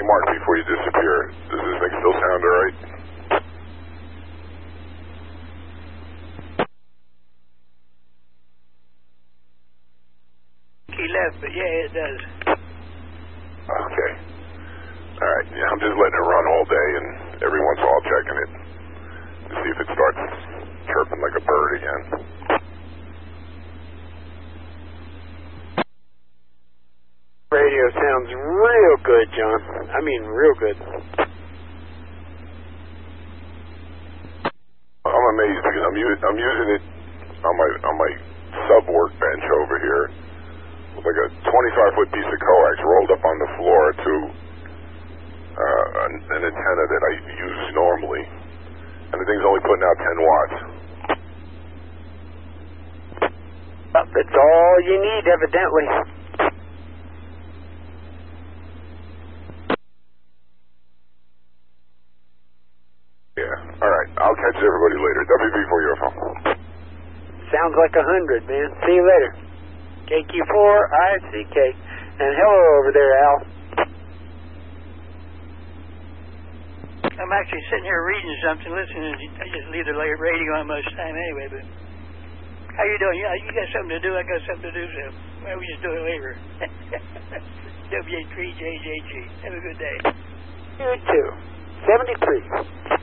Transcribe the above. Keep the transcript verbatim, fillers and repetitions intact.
you mark me before you disappear. Does this thing still sound alright? He left, but yeah, it does. Okay. Alright, yeah, I'm just letting it run all day, and every once in a while checking it to see if it starts chirping like a bird again. Radio sounds real good, John. I mean, real good. I'm amazed because I'm, u- I'm using it on my on my sub workbench over here with like a twenty-five foot piece of coax rolled up on the floor to uh, an, an antenna that I use normally, and the thing's only putting out ten watts. That's all you need, evidently. Yeah. All right. I'll catch everybody later. W B for your phone. Sounds like a hundred, man. See you later. K Q four I C K. And hello over there, Al. I'm actually sitting here reading something, listening. I just leave the radio on most of the time anyway, but how you doing? Yeah, you got something to do, I got something to do, so well, we just do it later. W three J J G. Have a good day. You too. seventy-three.